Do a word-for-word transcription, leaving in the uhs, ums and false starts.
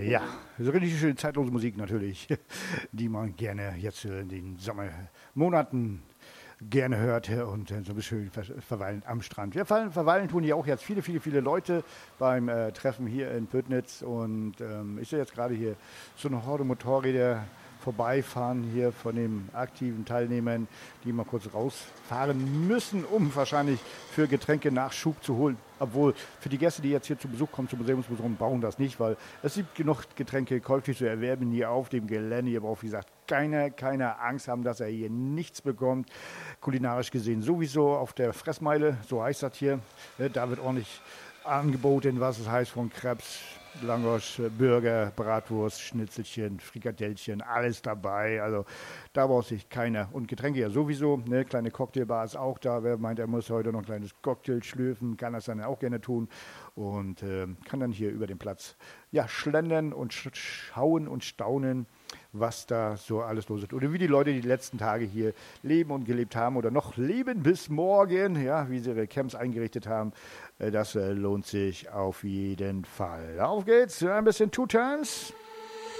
Ja, so richtig schön zeitlose Musik natürlich, die man gerne jetzt in den Sommermonaten gerne hört und so ein bisschen verweilen am Strand. Wir fallen, verweilen tun ja auch jetzt viele, viele, viele Leute beim äh, Treffen hier in Pödnitz und ähm, ich sehe jetzt gerade hier so eine Horde Motorräder vorbeifahren hier von den aktiven Teilnehmern, die mal kurz rausfahren müssen, um wahrscheinlich für Getränke Nachschub zu holen. Obwohl für die Gäste, die jetzt hier zu Besuch kommen, zum Museumsbesuch, brauchen das nicht, weil es gibt genug Getränke käuflich zu erwerben hier auf dem Gelände. Hier braucht, wie gesagt, keiner, keine Angst haben, dass er hier nichts bekommt. Kulinarisch gesehen sowieso auf der Fressmeile, so heißt das hier. Da wird ordentlich angeboten, was es heißt, von Krebs, Langosch, Burger, Bratwurst, Schnitzelchen, Frikadellchen, alles dabei. Also da braucht sich keiner. Und Getränke ja sowieso. Eine kleine Cocktailbar ist auch da. Wer meint, er muss heute noch ein kleines Cocktail schlürfen, kann das dann auch gerne tun. Und äh, kann dann hier über den Platz ja, schlendern und sch- schauen und staunen, was da so alles los ist. Oder wie die Leute die letzten Tage hier leben und gelebt haben oder noch leben bis morgen, ja, wie sie ihre Camps eingerichtet haben. Das lohnt sich auf jeden Fall. Auf geht's, ein bisschen Two Turns.